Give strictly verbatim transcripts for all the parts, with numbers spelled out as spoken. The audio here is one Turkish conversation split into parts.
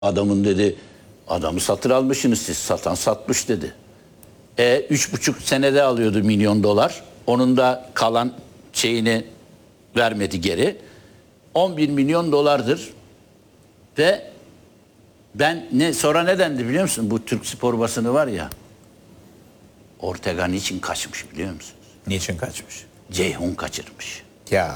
Adamın dedi, adamı satın almışsınız siz, satan satmış dedi. E üç buçuk senede alıyordu milyon dolar. Onun da kalan şeyini vermedi geri. on bir milyon dolardır. Ve ben ne sonra ne dendi biliyor musun? Bu Türk spor basını var ya. Ortega niçin kaçmış biliyor musunuz? Niçin kaçmış? Ceyhun kaçırmış. Ya.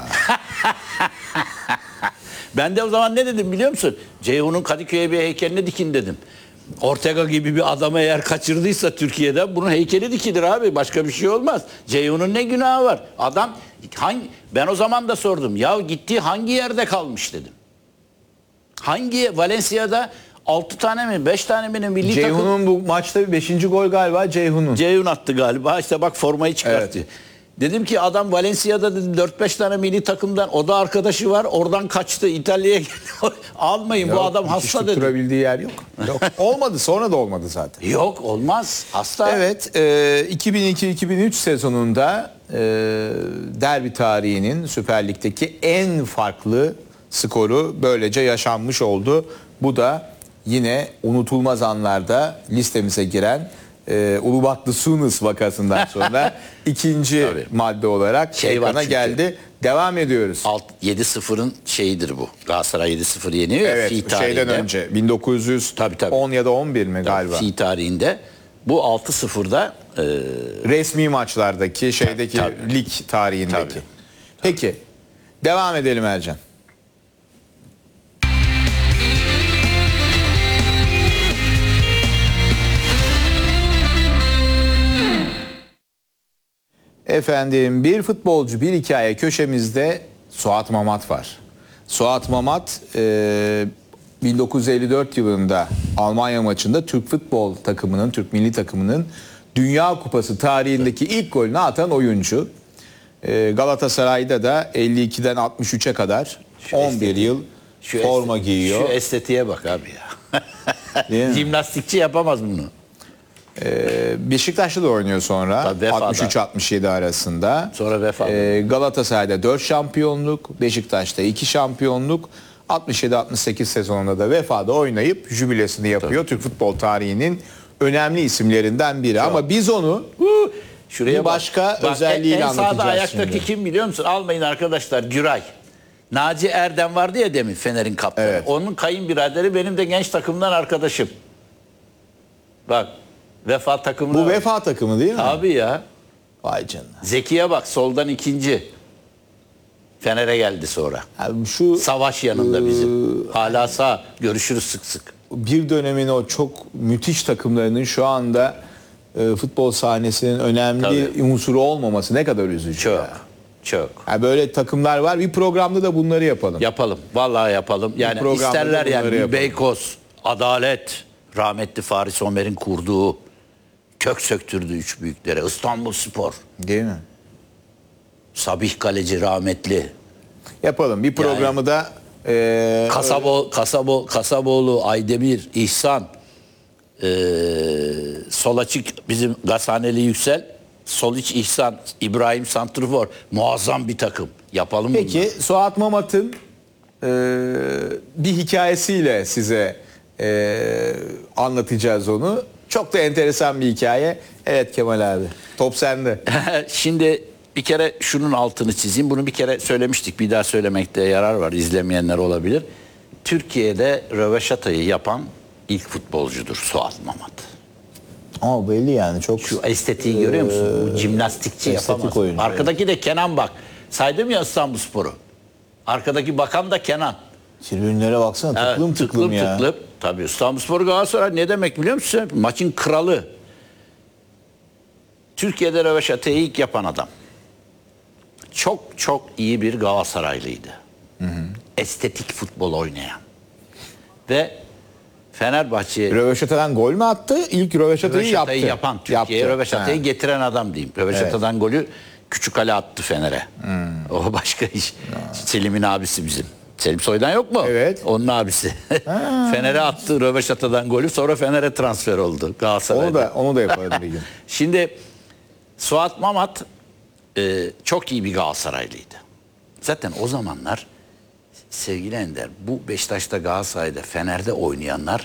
Ben de o zaman ne dedim biliyor musun? Ceyhun'un Kadıköy'e bir heykelini dikin dedim. Ortega gibi bir adamı eğer kaçırdıysa Türkiye'de bunun heykeli dikilir abi. Başka bir şey olmaz. Ceyhun'un ne günahı var? Adam hangi, ben o zaman da sordum. Ya gittiği hangi yerde kalmış dedim. Hangi Valencia'da altı tane mi beş tane mi milli takım? Ceyhun'un bu maçta bir beşinci gol galiba Ceyhun'un. Ceyhun attı galiba. İşte bak formayı çıkarttı. Evet. Dedim ki adam Valencia'da dedim dört beş tane milli takımdan o da arkadaşı var. Oradan kaçtı İtalya'ya geliyor. Almayın Yok, bu adam hiç hasta dedim. tutturabildiği yer yok. Yok. Olmadı, sonra da olmadı zaten. Yok olmaz. Hasta. Evet, e, iki bin iki iki bin üç sezonunda e, derbi tarihinin Süper Lig'deki en farklı skoru böylece yaşanmış oldu. Bu da yine unutulmaz anlarda listemize giren e, Ulubatlı Sunus vakasından sonra ikinci Tabii. madde olarak Şey şey var ekrana çünkü. geldi. Devam ediyoruz. yedi sıfırın şeyidir bu. Galatasaray yedi sıfır yeniyor ya Evet, fi şeyden tarihinde. önce bin dokuz yüz on Tabii, tabii. ya da on bir mi galiba? Fi tarihinde. Bu altı sıfırda e, Resmi maçlardaki, şeydeki Tabii. lig tarihindeki. Tabii. Peki, devam edelim Ercan. Efendim, bir futbolcu bir hikaye köşemizde Suat Mamat var. Suat Mamat e, bin dokuz yüz elli dört yılında Almanya maçında Türk futbol takımının, Türk milli takımının Dünya Kupası tarihindeki ilk golünü atan oyuncu. E, Galatasaray'da da elli ikiden altmış üçe kadar Şu on bir estetiği- yıl şu forma este- giyiyor. Şu estetiğe bak abi ya. Değil mi? Jimnastikçi yapamaz bunu. Beşiktaş'ta da oynuyor sonra Tabii, Vefa'da. altmış üç altmış yedi arasında. Sonra Vefa'da. Ee, Galatasaray'da dört şampiyonluk, Beşiktaş'ta iki şampiyonluk, altmış yedi altmış sekiz sezonunda da Vefa'da oynayıp jübilesini yapıyor. Tabii. Türk futbol tarihinin önemli isimlerinden biri. Ama biz onu Huh, Şuraya bir bak. başka Bak, özelliğiyle en, en sağda anlatacağız ayaktaki şimdi. kim biliyor musun? Almayın arkadaşlar, Güray. Naci Erdem vardı ya demin Fener'in kaptanı. Evet. Onun kayınbiraderi benim de genç takımdan arkadaşım. Bak Vefa takımına. Bu bak. Vefa takımı değil mi? Abi ya. Vay canına. Zeki'ye bak soldan ikinci. Fener'e geldi sonra. Abi şu Savaş yanında bizim. Hala sağ. Görüşürüz sık sık. bir dönemin o çok müthiş takımlarının şu anda e, futbol sahnesinin önemli Tabii. unsuru olmaması ne kadar üzücü. Çok. ya. Çok. Yani böyle takımlar var. Bir programda da bunları yapalım. Yapalım. Vallahi yapalım. Yani programda isterler da yani bunları bir yapalım. Beykoz, Adalet, rahmetli Faris Somer'in kurduğu, kök söktürdü üç büyüklere. İstanbulspor, Değil mi? Sabih Kaleci rahmetli. Yapalım. Bir programı da e, Kasabo, Kasabo, Kasaboğlu, Aydemir, İhsan, ee, sol açık bizim Gazhaneli Yüksel, sol iç İhsan, İbrahim Santrfor. Muazzam bir takım. Yapalım bunu. peki Suat Mamat'ın e, bir hikayesiyle size e, anlatacağız onu. Çok da enteresan bir hikaye. Evet Kemal abi. Top sende. Şimdi bir kere şunun altını çizeyim. Bunu bir kere söylemiştik. Bir daha söylemekte yarar var. İzlemeyenler olabilir. Türkiye'de röveşatayı yapan ilk futbolcudur Suat Mamat. Ama belli yani çok. Şu estetiği görüyor musun? Bu jimnastikçi estetik yapamaz. oyuncu, Arkadaki de Kenan bak. Saydım ya İstanbulspor'u. Arkadaki bakan da Kenan. Tribünlere baksana Evet, tıklım tıklım, tıklım ya. tıklım. Tabii İstanbulspor Galatasaray ne demek biliyor musun? Maçın kralı. Türkiye'de röveşatayı ilk yapan adam. Çok çok iyi bir Galatasaraylıydı. Hı hı. Estetik futbol oynayan. Ve Fenerbahçe'ye Röveşata'dan gol mü attı? İlk röveşatayı yaptı. röveşatayı yapan, Türkiye'ye Yaptı. röveşatayı Ha. getiren adam diyeyim. Röveşatadan golü Küçük Ali attı Fener'e. Hmm. O başka iş. Selim'in abisi bizim. Selim Soydan yok mu? Evet. Onun abisi. Fener'e attı röveşatadan golü, sonra Fener'e transfer oldu Galatasaray'da. Onu da onu da yaparız bir gün. Şimdi Suat Mamat e, çok iyi bir Galatasaraylıydı. Zaten o zamanlar Sevgili Ender, bu Beşiktaş'ta, Galatasaray'da, Fener'de oynayanlar